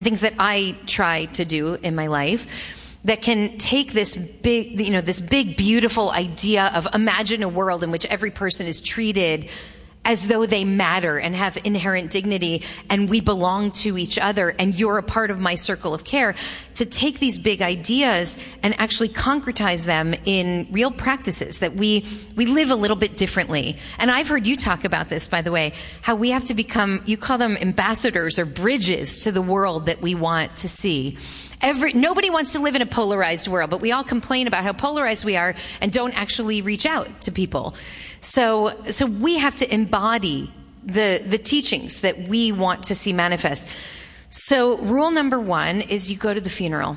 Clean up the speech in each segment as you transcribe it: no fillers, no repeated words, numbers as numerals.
things that I try to do in my life that can take this big, this big, beautiful idea of imagine a world in which every person is treated as though they matter and have inherent dignity and we belong to each other and you're a part of my circle of care, to take these big ideas and actually concretize them in real practices that we live a little bit differently. And I've heard you talk about this, by the way, how we have to become, you call them ambassadors or bridges to the world that we want to see. Nobody wants to live in a polarized world, but we all complain about how polarized we are and don't actually reach out to people. So we have to embody the teachings that we want to see manifest. So rule number 1 is you go to the funeral.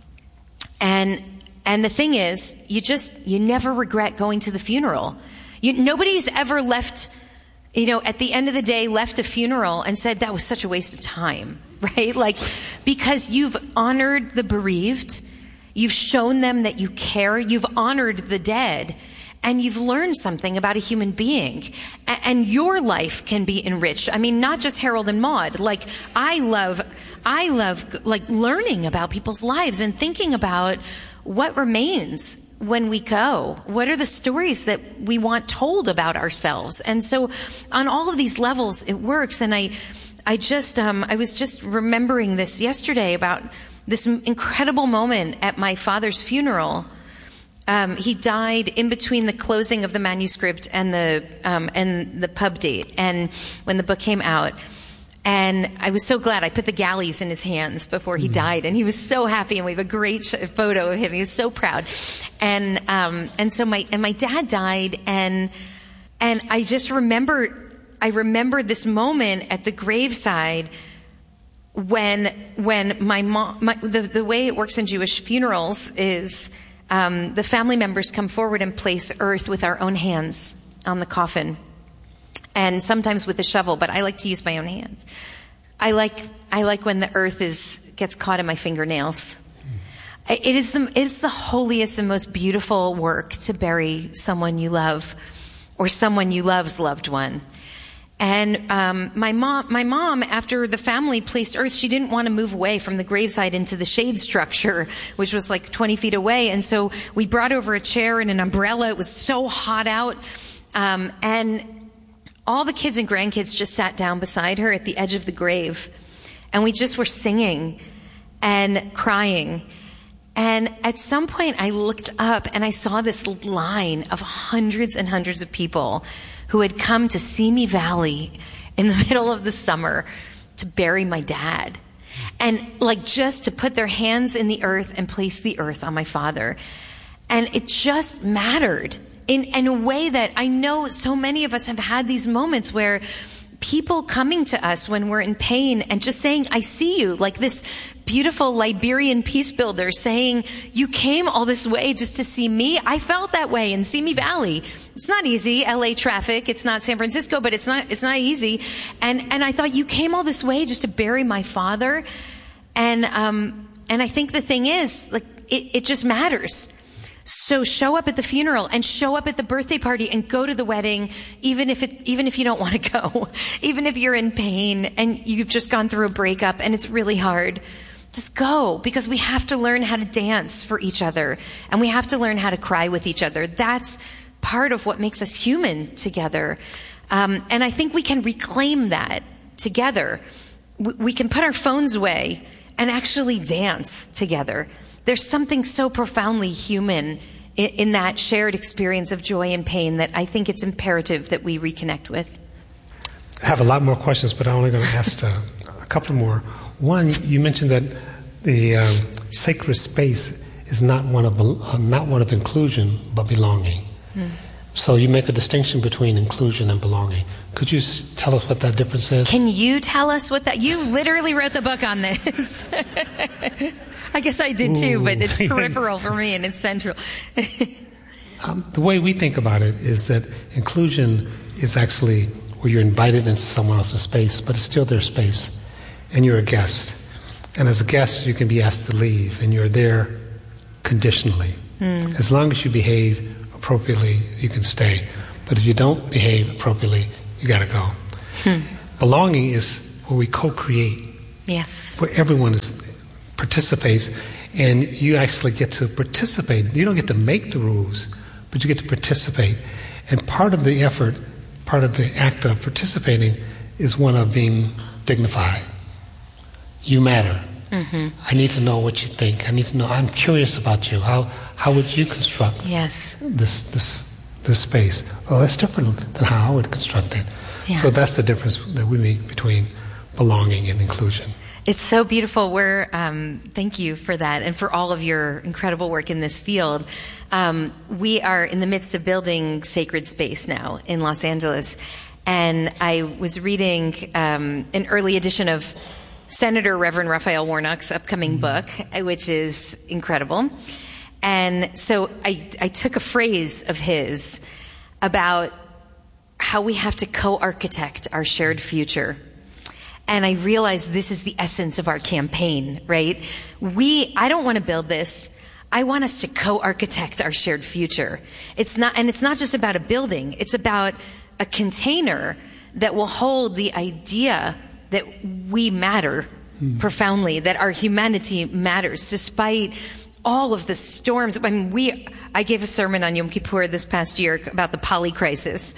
And the thing is, you never regret going to the funeral. Nobody's ever left, at the end of the day, left a funeral and said that was such a waste of time. Right? Because you've honored the bereaved, you've shown them that you care, you've honored the dead, and you've learned something about a human being. And your life can be enriched. I mean, not just Harold and Maude. I love learning about people's lives and thinking about what remains when we go. What are the stories that we want told about ourselves? And so on all of these levels, it works. And I was just remembering this yesterday about this incredible moment at my father's funeral. He died in between the closing of the manuscript and the pub date, and when the book came out. And I was so glad I put the galleys in his hands before he died, and he was so happy. And we have a great photo of him. He was so proud. And so my dad died, and I just remember. I remember this moment at the graveside when my mom, the way it works in Jewish funerals is the family members come forward and place earth with our own hands on the coffin, and sometimes with a shovel, but I like to use my own hands. I like when the earth gets caught in my fingernails. It is the holiest and most beautiful work to bury someone you love or someone you love's loved one. And my mom, after the family placed earth, she didn't want to move away from the graveside into the shade structure, which was 20 feet away. And so we brought over a chair and an umbrella. It was so hot out. And all the kids and grandkids just sat down beside her at the edge of the grave. And we just were singing and crying. And at some point I looked up and I saw this line of hundreds and hundreds of people who had come to Simi Valley in the middle of the summer to bury my dad. And just to put their hands in the earth and place the earth on my father. And it just mattered in a way that I know so many of us have had these moments where people coming to us when we're in pain and just saying, I see you, like this beautiful Liberian peace builder saying, you came all this way just to see me. I felt that way in Simi Valley. It's not easy. LA traffic. It's not San Francisco, but it's not easy. And I thought, you came all this way just to bury my father. And I think the thing is, it just matters. So show up at the funeral and show up at the birthday party and go to the wedding, even if you don't want to go, even if you're in pain and you've just gone through a breakup and it's really hard. Just go, because we have to learn how to dance for each other and we have to learn how to cry with each other. That's part of what makes us human together. And I think we can reclaim that together. We can put our phones away and actually dance together. There's something so profoundly human in that shared experience of joy and pain that I think it's imperative that we reconnect with. I have a lot more questions, but I'm only going to ask a couple more. One, you mentioned that the sacred space is not one of inclusion, but belonging. So you make a distinction between inclusion and belonging. Could you tell us what that difference is? Can you tell us what that... You literally wrote the book on this. I guess I did too, but it's peripheral for me and it's central. The way we think about it is that inclusion is actually where you're invited into someone else's space, but it's still their space, and you're a guest. And as a guest, you can be asked to leave, and you're there conditionally. As long as you behave appropriately, you can stay. But if you don't behave appropriately, you got to go. Belonging is where we co-create Yes. where everyone participates, and you actually get to participate. You don't get to make the rules, but you get to participate. And part of the effort, part of the act of participating is one of being dignified. You matter. Mm-hmm. I need to know what you think. I need to know. I'm curious about you. How would you construct this space? Well, that's different than how I would construct it. Yeah. So that's the difference that we make between belonging and inclusion. It's so beautiful. Thank you for that and for all of your incredible work in this field. We are in the midst of building Sacred Space now in Los Angeles. And I was reading an early edition of Senator Reverend Raphael Warnock's upcoming book, which is incredible. And so I took a phrase of his about how we have to co-architect our shared future. And I realized this is the essence of our campaign, right? I don't want to build this. I want us to co-architect our shared future. It's not just about a building. It's about a container that will hold the idea that we matter profoundly, that our humanity matters, despite all of the storms. I mean, I gave a sermon on Yom Kippur this past year about the polycrisis.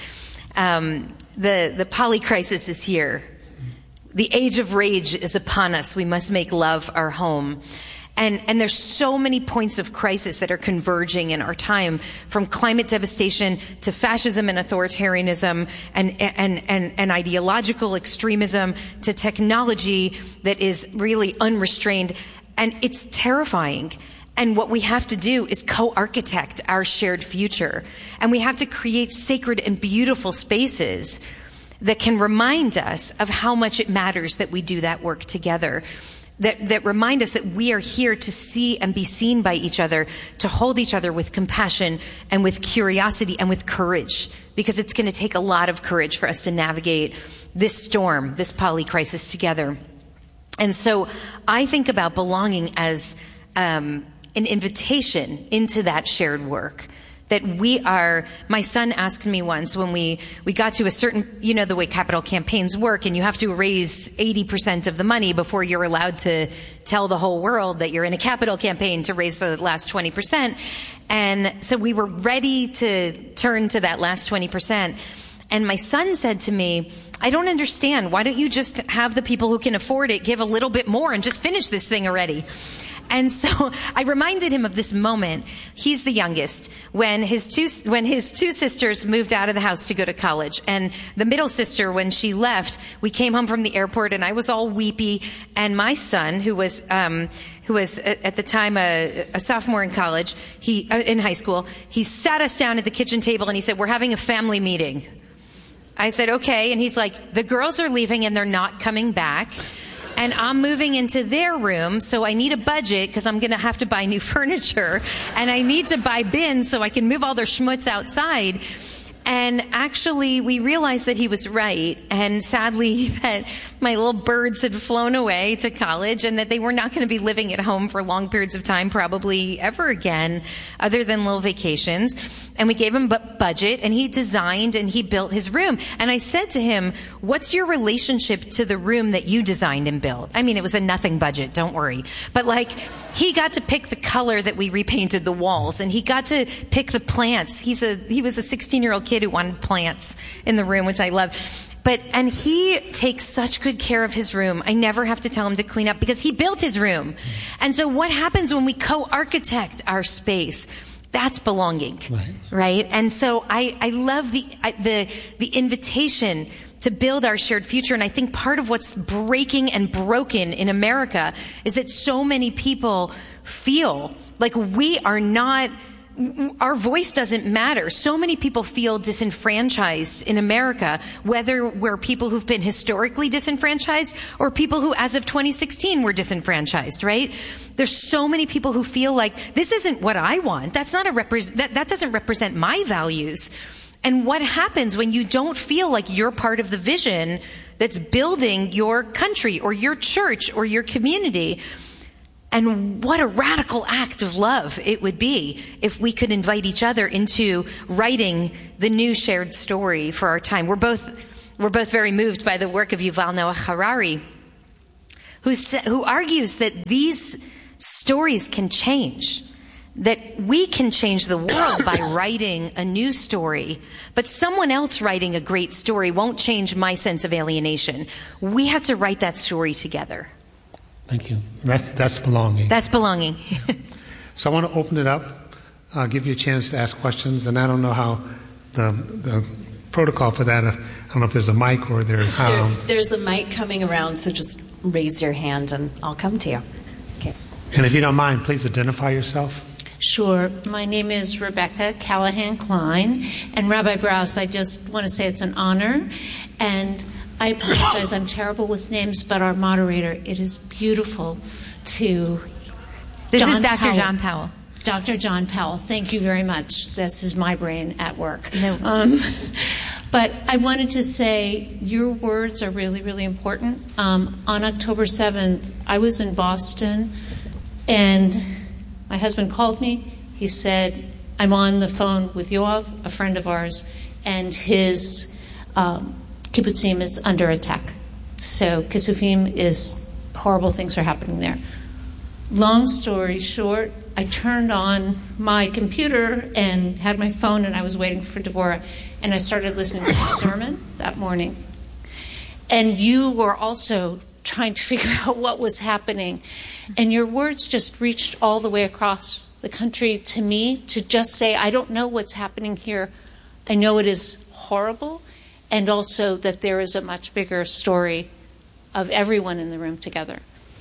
The polycrisis is here. The age of rage is upon us. We must make love our home. And there's so many points of crisis that are converging in our time, from climate devastation to fascism and authoritarianism and ideological extremism to technology that is really unrestrained. And it's terrifying. And what we have to do is co-architect our shared future. And we have to create sacred and beautiful spaces that can remind us of how much it matters that we do that work together. That remind us that we are here to see and be seen by each other, to hold each other with compassion and with curiosity and with courage, because it's going to take a lot of courage for us to navigate this storm, this polycrisis together. And so I think about belonging as an invitation into that shared work. That my son asked me once when we got to a certain, the way capital campaigns work, and you have to raise 80% of the money before you're allowed to tell the whole world that you're in a capital campaign to raise the last 20%. And so we were ready to turn to that last 20%. And my son said to me, I don't understand. Why don't you just have the people who can afford it give a little bit more and just finish this thing already? And so I reminded him of this moment. He's the youngest. When his two sisters moved out of the house to go to college, and the middle sister, when she left, we came home from the airport, and I was all weepy. And my son, who was at the time a sophomore in college, in high school, he sat us down at the kitchen table and he said, "We're having a family meeting." I said, "Okay," and he's like, "The girls are leaving and they're not coming back. And I'm moving into their room, so I need a budget because I'm going to have to buy new furniture. And I need to buy bins so I can move all their schmutz outside." And actually, we realized that he was right. And sadly, that my little birds had flown away to college and that they were not going to be living at home for long periods of time, probably ever again, other than little vacations. And we gave him a budget, and he designed and he built his room. And I said to him, "What's your relationship to the room that you designed and built?" I mean, it was a nothing budget, don't worry. But he got to pick the color that we repainted the walls, and he got to pick the plants. He was a 16-year-old kid who wanted plants in the room, which I love. And he takes such good care of his room. I never have to tell him to clean up because he built his room. And so what happens when we co-architect our space? That's belonging, right? And so I love the invitation to build our shared future. And I think part of what's breaking and broken in America is that so many people feel like our voice doesn't matter. So many people feel disenfranchised in America, whether we're people who've been historically disenfranchised or people who, as of 2016, were disenfranchised, right? There's so many people who feel like, this isn't what I want. That's not that doesn't represent my values. And what happens when you don't feel like you're part of the vision that's building your country or your church or your community? And what a radical act of love it would be if we could invite each other into writing the new shared story for our time. We're both very moved by the work of Yuval Noah Harari, who argues that these stories can change, that we can change the world by writing a new story, but someone else writing a great story won't change my sense of alienation. We have to write that story together. Thank you. That's belonging. That's belonging. So I want to open it up, give you a chance to ask questions, and I don't know how the protocol for that. I don't know if there's a mic or there's... There's a mic coming around, so just raise your hand and I'll come to you. Okay. And if you don't mind, please identify yourself. Sure. My name is Rebecca Callahan Klein. And Rabbi Brous, I just want to say it's an honor. And I apologize, I'm terrible with names, but our moderator, it is beautiful to... This is Dr. John Powell. Dr. John Powell, thank you very much. This is my brain at work. No. But I wanted to say your words are really, really important. On October 7th, I was in Boston, and my husband called me. He said, I'm on the phone with Yoav, a friend of ours, and his kibbutzim is under attack. So Kisufim is, horrible things are happening there. Long story short, I turned on my computer and had my phone, and I was waiting for Devorah, and I started listening to the sermon that morning. And you were also trying to figure out what was happening. And your words just reached all the way across the country to me to just say, I don't know what's happening here. I know it is horrible, and also that there is a much bigger story of everyone in the room together.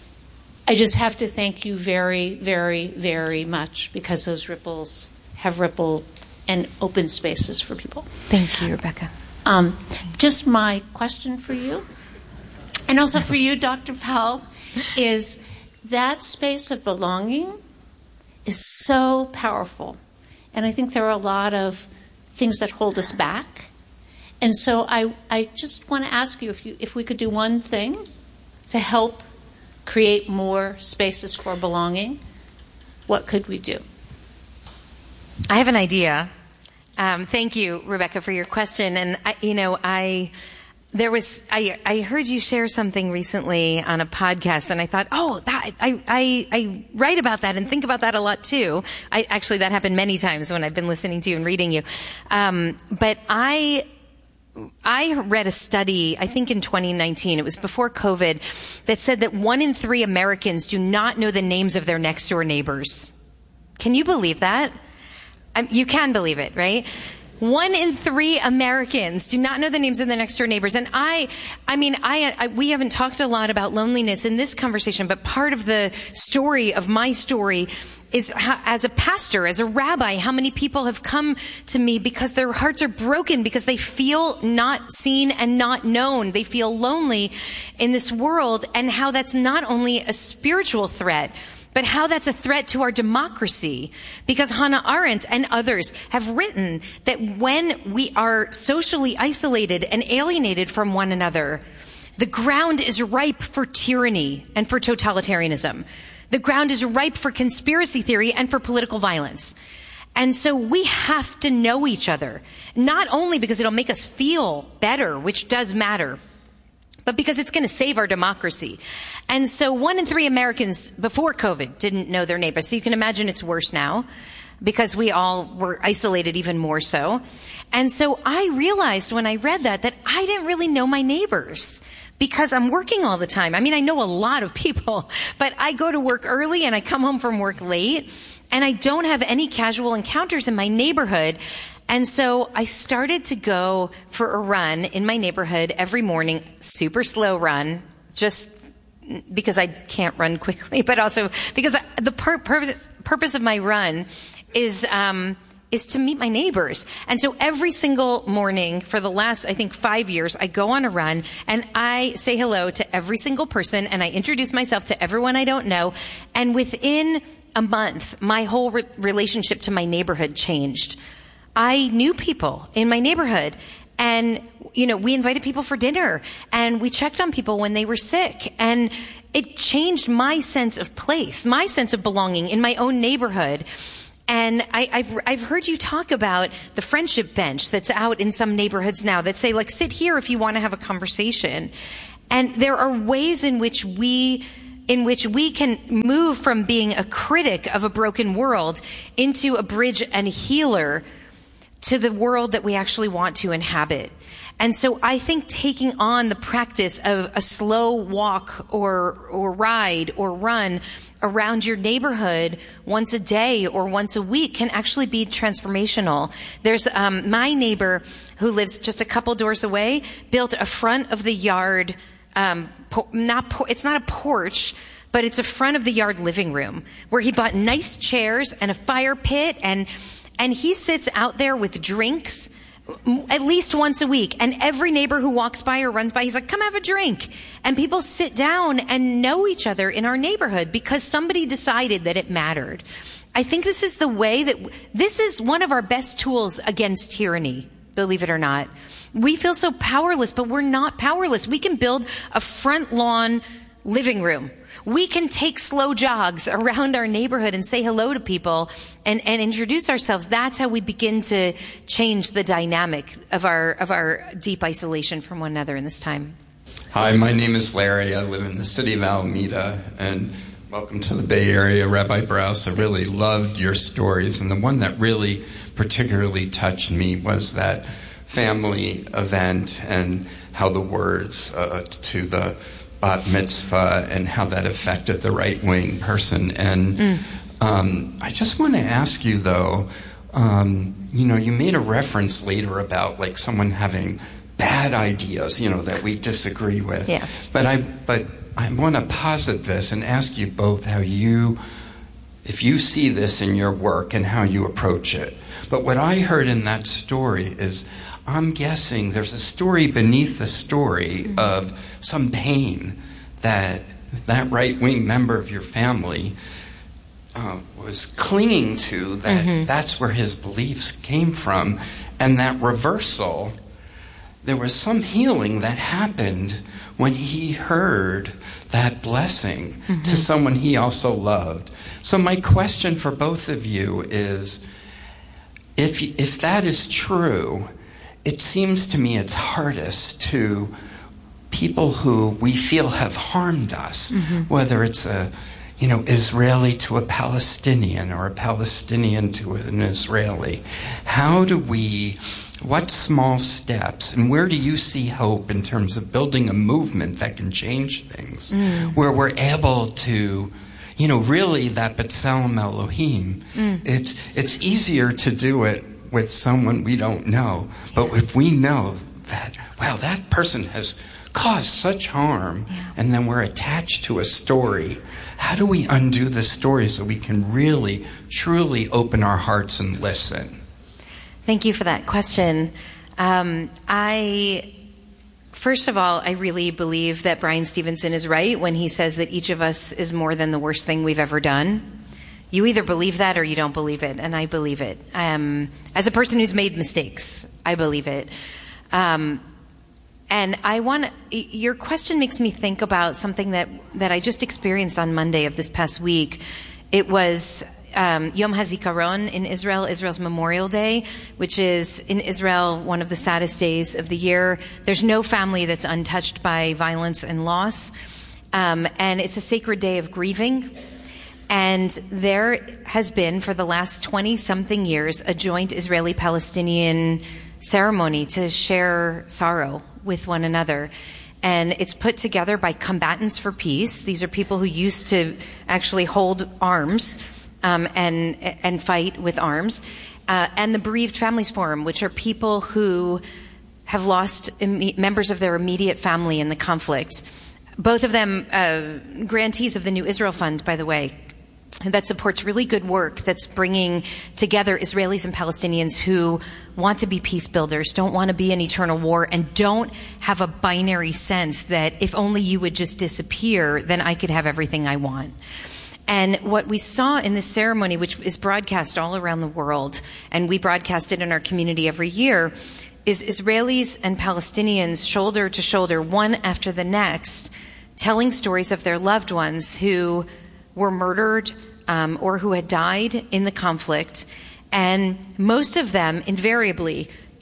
I just have to thank you very, very, very much, because those ripples have rippled and opened spaces for people. Thank you, Rebecca. Just my question for you, and also for you, Dr. Powell, is that space of belonging is so powerful. And I think there are a lot of things that hold us back. And so I just want to ask you if we could do one thing to help create more spaces for belonging, what could we do? I have an idea. Thank you, Rebecca, for your question. And I heard you share something recently on a podcast, and I thought, I write about that and think about that a lot too. Actually, that happened many times when I've been listening to you and reading you. But I read a study, I think in 2019, it was before COVID, that said that 1 in 3 Americans do not know the names of their next door neighbors. Can you believe that? You can believe it, right? 1 in 3 Americans do not know the names of their next door neighbors. And we haven't talked a lot about loneliness in this conversation, but part of the story of my story is how, as a pastor, as a rabbi, how many people have come to me because their hearts are broken, because they feel not seen and not known. They feel lonely in this world, and how that's not only a spiritual threat, but how that's a threat to our democracy. Because Hannah Arendt and others have written that when we are socially isolated and alienated from one another, the ground is ripe for tyranny and for totalitarianism. The ground is ripe for conspiracy theory and for political violence. And so we have to know each other, not only because it'll make us feel better, which does matter, but because it's going to save our democracy. And so 1 in 3 Americans before COVID didn't know their neighbors. So you can imagine it's worse now, because we all were isolated even more so. And so I realized when I read that I didn't really know my neighbors, because I'm working all the time. I mean, I know a lot of people, but I go to work early and I come home from work late, and I don't have any casual encounters in my neighborhood. And so I started to go for a run in my neighborhood every morning, super slow run, just because I can't run quickly, but also because the purpose of my run is to meet my neighbors. And so every single morning for the last, I think, 5 years, I go on a run and I say hello to every single person, and I introduce myself to everyone I don't know. And within a month, my whole relationship to my neighborhood changed. I knew people in my neighborhood, and, we invited people for dinner, and we checked on people when they were sick. And it changed my sense of place, my sense of belonging in my own neighborhood. And I've heard you talk about the friendship bench that's out in some neighborhoods now that say, like, sit here if you want to have a conversation. And there are ways in which we can move from being a critic of a broken world into a bridge and a healer to the world that we actually want to inhabit. And so I think taking on the practice of a slow walk or ride or run around your neighborhood once a day or once a week can actually be transformational. There's my neighbor who lives just a couple doors away built a front of the yard, it's not a porch, but it's a front of the yard living room where he bought nice chairs and a fire pit, and he sits out there with drinks at least once a week. And every neighbor who walks by or runs by, he's like, come have a drink. And people sit down and know each other in our neighborhood because somebody decided that it mattered. I think this is this is one of our best tools against tyranny, believe it or not. We feel so powerless, but we're not powerless. We can build a front lawn living room. We can take slow jogs around our neighborhood and say hello to people and introduce ourselves. That's how we begin to change the dynamic of our deep isolation from one another in this time. Hi, my name is Larry. I live in the city of Alameda, and welcome to the Bay Area, Rabbi Brous. I really loved your stories, and the one that really particularly touched me was that family event and how the words to the bat mitzvah and how that affected the right-wing person. And I just want to ask you, though, you made a reference later about like someone having bad ideas, that we disagree with. Yeah. But I want to posit this and ask you both if you see this in your work and how you approach it. But what I heard in that story is, I'm guessing there's a story beneath the story of some pain that right-wing member of your family was clinging to, that's where his beliefs came from. And that reversal, there was some healing that happened when he heard that blessing to someone he also loved. So my question for both of you is, if that is true, it seems to me it's hardest to people who we feel have harmed us, whether it's Israeli to a Palestinian or a Palestinian to an Israeli. What small steps, and where do you see hope in terms of building a movement that can change things, where we're able to, really that B'Tselem Elohim, it's easier to do it with someone we don't know. But if we know that, that person has caused such harm, and then we're attached to a story, how do we undo the story so we can really, truly open our hearts and listen? Thank you for that question. First of all, I really believe that Brian Stevenson is right when he says that each of us is more than the worst thing we've ever done. You either believe that or you don't believe it, and I believe it. As a person who's made mistakes, I believe it. And your question makes me think about something that I just experienced on Monday of this past week. It was Yom HaZikaron in Israel, Israel's Memorial Day, which is in Israel one of the saddest days of the year. There's no family that's untouched by violence and loss. And it's a sacred day of grieving. And there has been, for the last 20-something years, a joint Israeli-Palestinian ceremony to share sorrow with one another. And it's put together by Combatants for Peace. These are people who used to actually hold arms and fight with arms. And the Bereaved Families Forum, which are people who have lost members of their immediate family in the conflict. Both of them grantees of the New Israel Fund, by the way, that supports really good work that's bringing together Israelis and Palestinians who want to be peace builders, don't want to be in eternal war, and don't have a binary sense that if only you would just disappear, then I could have everything I want. And what we saw in this ceremony, which is broadcast all around the world, and we broadcast it in our community every year, is Israelis and Palestinians shoulder to shoulder, one after the next, telling stories of their loved ones who were murdered or who had died in the conflict. And most of them invariably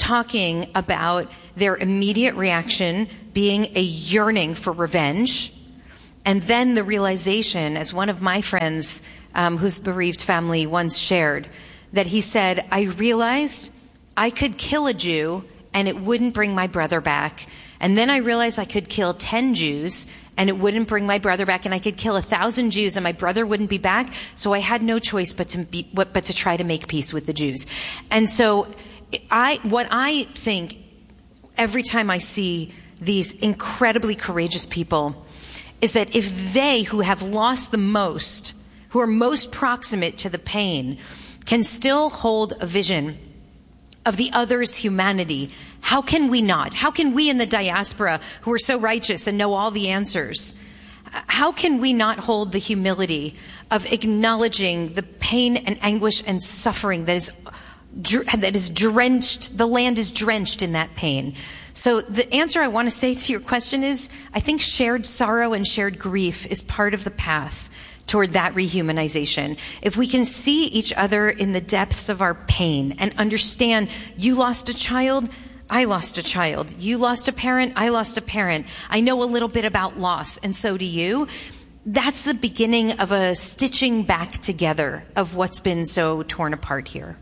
talking about their immediate reaction being a yearning for revenge, and then the realization, as one of my friends whose bereaved family once shared, that he said, I realized I could kill a Jew and it wouldn't bring my brother back. And then I realized I could kill 10 Jews and it wouldn't bring my brother back. And I could kill 1,000 Jews and my brother wouldn't be back. So I had no choice but to try to make peace with the Jews. And so what I think every time I see these incredibly courageous people is that if they who have lost the most, who are most proximate to the pain, can still hold a vision of the other's humanity, how can we not? How can we in the diaspora, who are so righteous and know all the answers, how can we not hold the humility of acknowledging the pain and anguish and suffering that is drenched, the land is drenched in that pain? So the answer I want to say to your question is, I think shared sorrow and shared grief is part of the path toward that rehumanization. If we can see each other in the depths of our pain and understand, you lost a child, I lost a child. You lost a parent, I lost a parent. I know a little bit about loss, and so do you. That's the beginning of a stitching back together of what's been so torn apart here.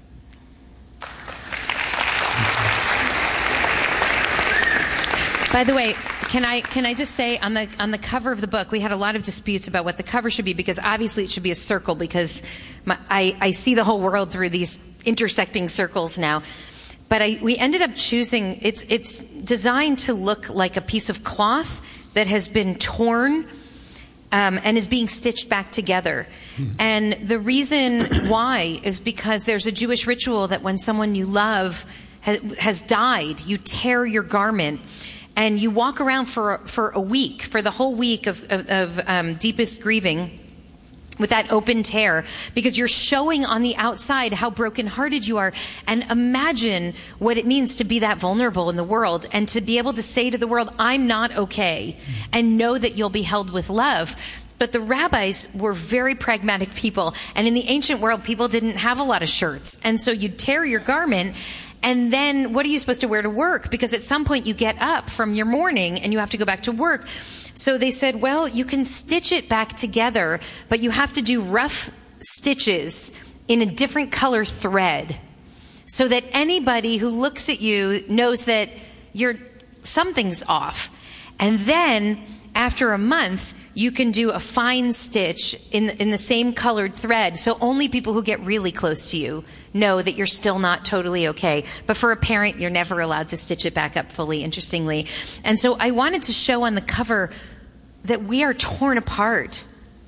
By the way, can I just say on the cover of the book, we had a lot of disputes about what the cover should be, because obviously it should be a circle, because I see the whole world through these intersecting circles now. But we ended up choosing, it's designed to look like a piece of cloth that has been torn and is being stitched back together. And the reason why is because there's a Jewish ritual that when someone you love has died, you tear your garment. And you walk around for a week, for the whole week of deepest grieving, with that open tear, because you're showing on the outside how brokenhearted you are. And imagine what it means to be that vulnerable in the world and to be able to say to the world, I'm not okay, and know that you'll be held with love. But the rabbis were very pragmatic people. And in the ancient world, people didn't have a lot of shirts. And so you'd tear your garment. And then what are you supposed to wear to work? Because at some point you get up from your mourning and you have to go back to work. So they said, well, you can stitch it back together, but you have to do rough stitches in a different color thread so that anybody who looks at you knows that something's off. And then after a month, you can do a fine stitch in the same colored thread, so only people who get really close to you know that you're still not totally okay. But for a parent, you're never allowed to stitch it back up fully, interestingly. And so I wanted to show on the cover that we are torn apart,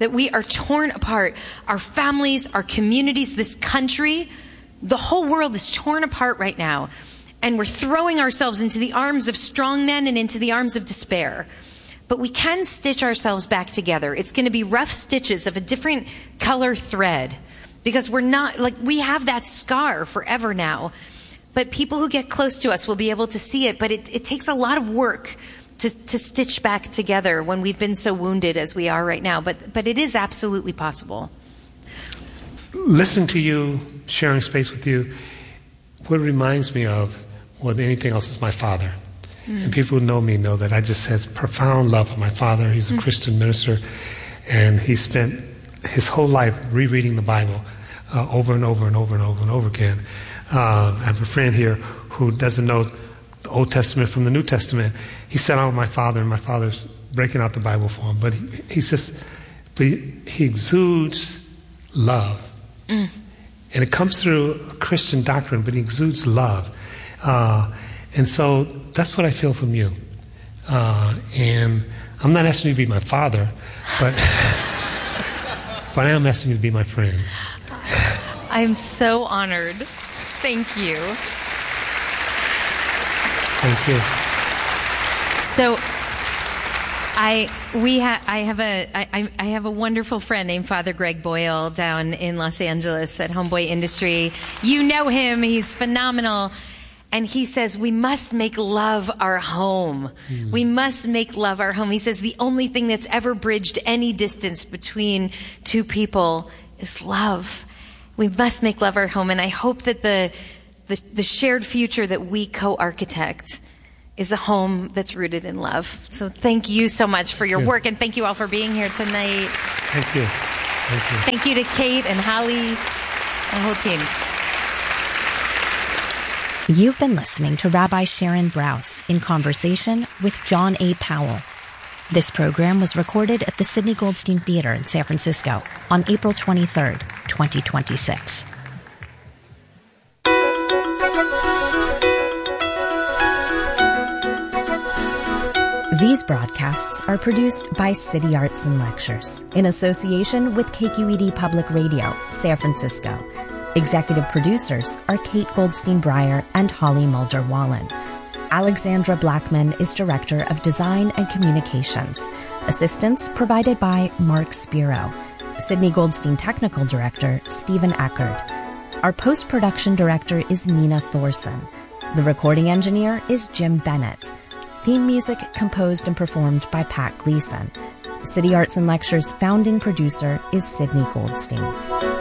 Our families, our communities, this country, the whole world is torn apart right now. And we're throwing ourselves into the arms of strong men and into the arms of despair. But we can stitch ourselves back together. It's going to be rough stitches of a different color thread, because we have that scar forever now. But people who get close to us will be able to see it. But it takes a lot of work to stitch back together when we've been so wounded as we are right now. But it is absolutely possible. Listening to you, sharing space with you, what it reminds me of more than anything else is my father. And people who know me know that I just had profound love for my father. He's a Christian minister, and he spent his whole life rereading the Bible over and over and over and over and over again. I have a friend here who doesn't know the Old Testament from the New Testament. He sat down with my father, and my father's breaking out the Bible for him. But he exudes love. And it comes through a Christian doctrine, but he exudes love. And so that's what I feel from you. And I'm not asking you to be my father, but I am asking you to be my friend. I'm so honored. Thank you. Thank you. So I have a wonderful friend named Father Greg Boyle down in Los Angeles at Homeboy Industry. You know him. He's phenomenal. And he says, we must make love our home. We must make love our home. He says the only thing that's ever bridged any distance between two people is love. We must make love our home. And I hope that the the shared future that we co-architect is a home that's rooted in love. So thank you so much for your work, and thank you all for being here tonight. Thank you. Thank you. Thank you to Kate and Holly and the whole team. You've been listening to Rabbi Sharon Brous in conversation with John A. Powell. This program was recorded at the Sidney Goldstein Theater in San Francisco on April 23rd, 2026. These broadcasts are produced by City Arts and Lectures in association with KQED Public Radio, San Francisco. Executive producers are Kate Goldstein Breyer and Holly Mulder-Wallen. Alexandra Blackman is Director of Design and Communications. Assistance provided by Mark Spiro. Sidney Goldstein Technical Director, Stephen Eckerd. Our post-production director is Nina Thorson. The recording engineer is Jim Bennett. Theme music composed and performed by Pat Gleason. City Arts and Lectures founding producer is Sidney Goldstein.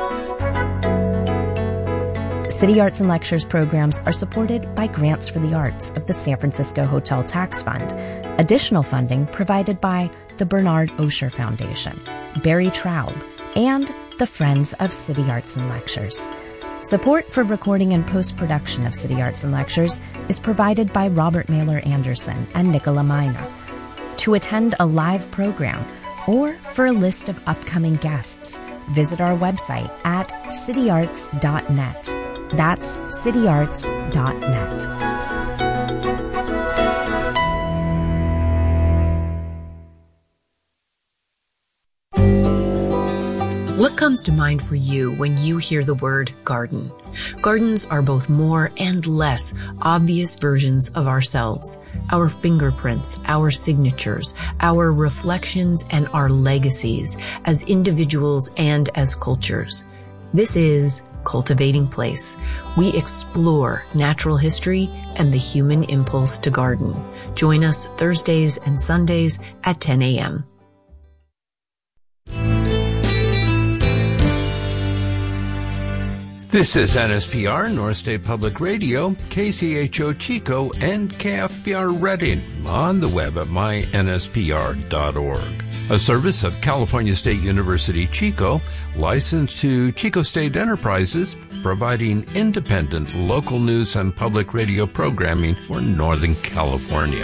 City Arts and Lectures programs are supported by grants for the arts of the San Francisco Hotel Tax Fund. Additional funding provided by the Bernard Osher Foundation, Barry Traub, and the Friends of City Arts and Lectures. Support for recording and post-production of City Arts and Lectures is provided by Robert Mailer Anderson and Nicola Mina. To attend a live program or for a list of upcoming guests, visit our website at cityarts.net. That's cityarts.net. What comes to mind for you when you hear the word garden? Gardens are both more and less obvious versions of ourselves, our fingerprints, our signatures, our reflections, and our legacies as individuals and as cultures. This is Cultivating Place. We explore natural history and the human impulse to garden. Join us Thursdays and Sundays at 10 a.m. This is NSPR, North State Public Radio, KCHO Chico, and KFPR Redding on the web at mynspr.org. A service of California State University Chico, licensed to Chico State Enterprises, providing independent local news and public radio programming for Northern California.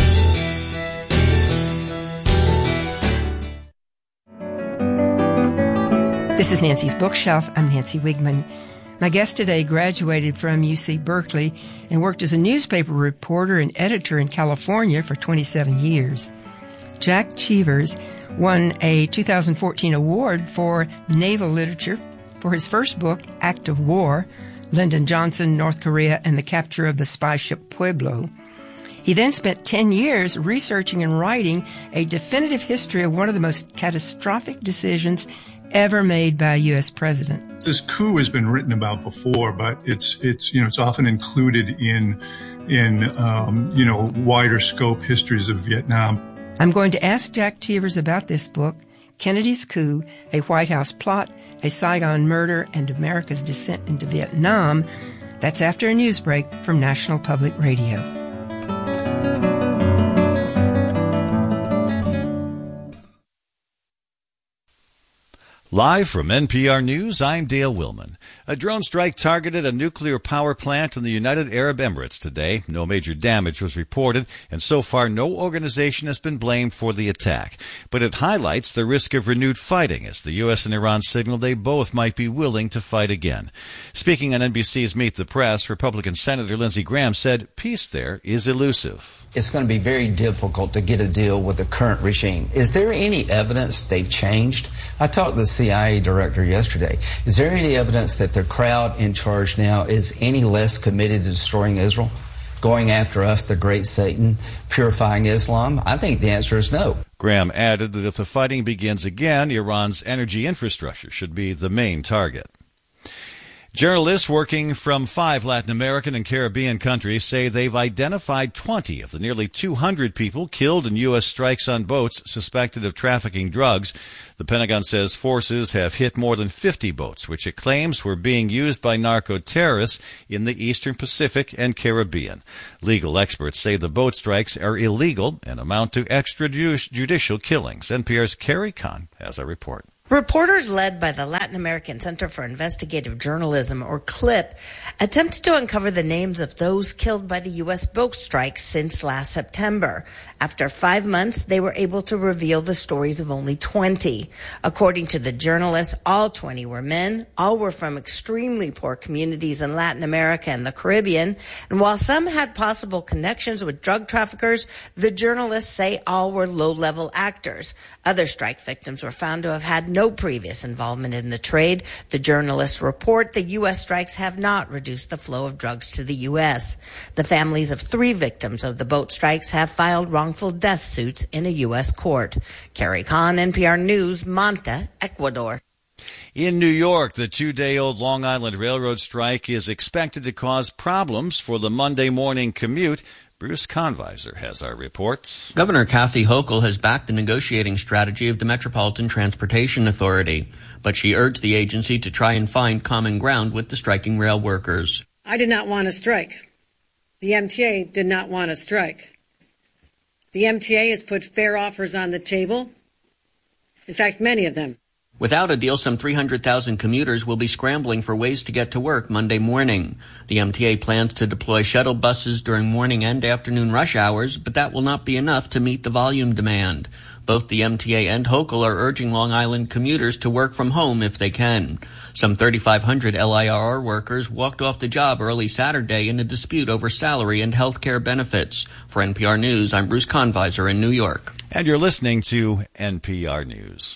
This is Nancy's Bookshelf. I'm Nancy Wigman. My guest today graduated from UC Berkeley and worked as a newspaper reporter and editor in California for 27 years. Jack Cheevers won a 2014 award for naval literature for his first book, Act of War, Lyndon Johnson, North Korea, and the Capture of the Spy Ship Pueblo. He then spent 10 years researching and writing a definitive history of one of the most catastrophic decisions ever made by a U.S. president. This coup has been written about before, but it's often included in wider scope histories of Vietnam. I'm going to ask Jack Cheevers about this book, Kennedy's Coup, a White House Plot, a Saigon Murder, and America's Descent into Vietnam. That's after a news break from National Public Radio. Live from NPR News, I'm Dale Willman. A drone strike targeted a nuclear power plant in the United Arab Emirates today. No major damage was reported, and so far no organization has been blamed for the attack. But it highlights the risk of renewed fighting as the U.S. and Iran signal they both might be willing to fight again. Speaking on NBC's Meet the Press, Republican Senator Lindsey Graham said peace there is elusive. It's going to be very difficult to get a deal with the current regime. Is there any evidence they've changed? I talked to the CIA director yesterday. Is there any evidence that the crowd in charge now is any less committed to destroying Israel, going after us, the great Satan, purifying Islam? I think the answer is no. Graham added that if the fighting begins again, Iran's energy infrastructure should be the main target. Journalists working from 5 Latin American and Caribbean countries say they've identified 20 of the nearly 200 people killed in U.S. strikes on boats suspected of trafficking drugs. The Pentagon says forces have hit more than 50 boats, which it claims were being used by narco-terrorists in the Eastern Pacific and Caribbean. Legal experts say the boat strikes are illegal and amount to extrajudicial killings. NPR's Carrie Kahn has a report. Reporters led by the Latin American Center for Investigative Journalism, or CLIP, attempted to uncover the names of those killed by the U.S. boat strikes since last September. After 5 months, they were able to reveal the stories of only 20. According to the journalists, all 20 were men. All were from extremely poor communities in Latin America and the Caribbean. And while some had possible connections with drug traffickers, the journalists say all were low-level actors. Other strike victims were found to have had no previous involvement in the trade. The journalists report the U.S. strikes have not reduced the flow of drugs to the U.S. The families of 3 victims of the boat strikes have filed wrongful death suits in a U.S. court. Carrie Kahn, NPR News, Manta, Ecuador. In New York, the 2-day-old Long Island Railroad strike is expected to cause problems for the Monday morning commute. Bruce Conviser has our reports. Governor Kathy Hochul has backed the negotiating strategy of the Metropolitan Transportation Authority, but she urged the agency to try and find common ground with the striking rail workers. I did not want to strike. The MTA did not want to strike. The MTA has put fair offers on the table. In fact, many of them. Without a deal, some 300,000 commuters will be scrambling for ways to get to work Monday morning. The MTA plans to deploy shuttle buses during morning and afternoon rush hours, but that will not be enough to meet the volume demand. Both the MTA and Hochul are urging Long Island commuters to work from home if they can. Some 3,500 LIRR workers walked off the job early Saturday in a dispute over salary and health care benefits. For NPR News, I'm Bruce Conviser in New York. And you're listening to NPR News.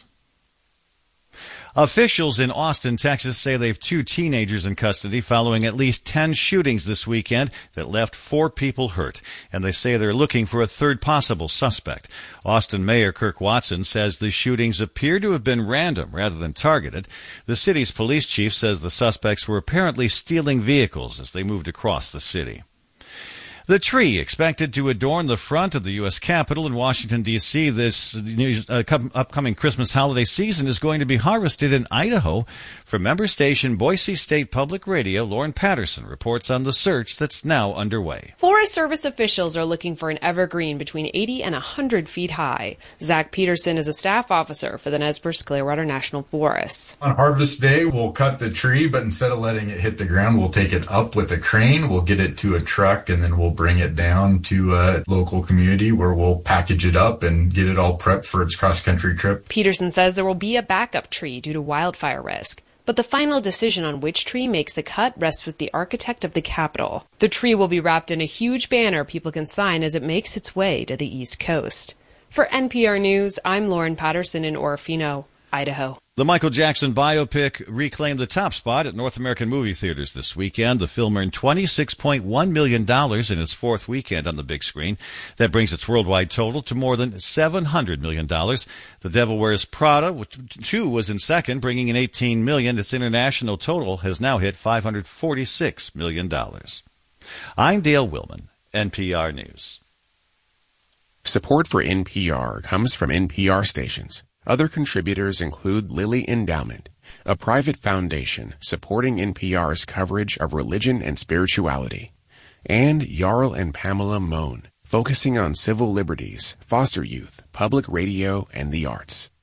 Officials in Austin, Texas say they have 2 teenagers in custody following at least 10 shootings this weekend that left 4 people hurt. And they say they're looking for a third possible suspect. Austin Mayor Kirk Watson says the shootings appear to have been random rather than targeted. The city's police chief says the suspects were apparently stealing vehicles as they moved across the city. The tree expected to adorn the front of the U.S. Capitol in Washington, D.C. this upcoming Christmas holiday season is going to be harvested in Idaho. From member station Boise State Public Radio, Lauren Patterson reports on the search that's now underway. Forest Service officials are looking for an evergreen between 80 and 100 feet high. Zach Peterson is a staff officer for the Nez Perce Clearwater National Forests. On harvest day, we'll cut the tree, but instead of letting it hit the ground, we'll take it up with a crane. We'll get it to a truck, and then we'll bring it down to a local community where we'll package it up and get it all prepped for its cross-country trip. Peterson says there will be a backup tree due to wildfire risk. But the final decision on which tree makes the cut rests with the architect of the Capitol. The tree will be wrapped in a huge banner people can sign as it makes its way to the East Coast. For NPR News, I'm Lauren Patterson in Orofino, Idaho. The Michael Jackson biopic reclaimed the top spot at North American movie theaters this weekend. The film earned $26.1 million in its 4th weekend on the big screen. That brings its worldwide total to more than $700 million. The Devil Wears Prada, which too was in second, bringing in $18 million. Its international total has now hit $546 million. I'm Dale Willman, NPR News. Support for NPR comes from NPR stations. Other contributors include Lilly Endowment, a private foundation supporting NPR's coverage of religion and spirituality, and Jarl and Pamela Mohn, focusing on civil liberties, foster youth, public radio, and the arts.